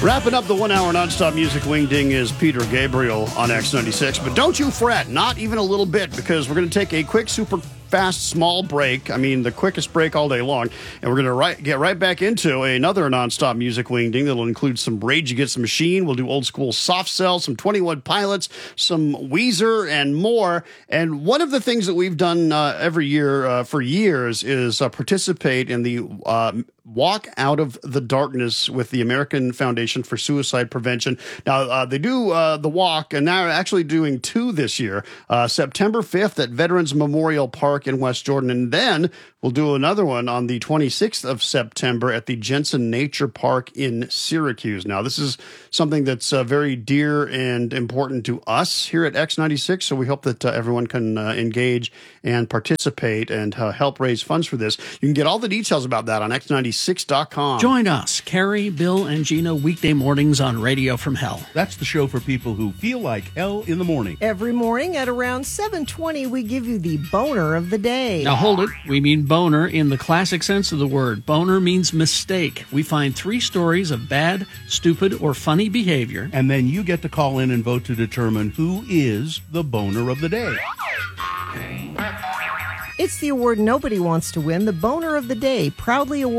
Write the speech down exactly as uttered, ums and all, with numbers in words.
Wrapping up the one-hour nonstop music wingding is Peter Gabriel on X ninety-six. But don't you fret, not even a little bit, because we're going to take a quick, super fast, small break. I mean, the quickest break all day long. And we're going to right, get right back into another nonstop music wingding that'll include some Rage Against the Machine. We'll do old school Soft Cell, some twenty-one Pilots, some Weezer, and more. And one of the things that we've done uh, every year uh, for years is uh, participate in the uh, Walk Out of the Darkness with the American Foundation for Suicide Prevention. Now, uh, they do uh, the walk, and now they're actually doing two this year, uh, September fifth at Veterans Memorial Park in West Jordan, and then we'll do another one on the twenty-sixth of September at the Jensen Nature Park in Syracuse. Now, this is something that's uh, very dear and important to us here at X ninety-six, so we hope that uh, everyone can uh, engage and participate and uh, help raise funds for this. You can get all the details about that on X ninety-six dot com. Join us, Carrie, Bill, and Gina, weekday mornings on Radio from Hell. That's the show for people who feel like hell in the morning. Every morning at around seven twenty, we give you the boner of the day. Now hold it. We mean boner in the classic sense of the word. Boner means mistake. We find three stories of bad, stupid, or funny behavior. And then you get to call in and vote to determine who is the boner of the day. It's the award nobody wants to win, the boner of the day, proudly awarded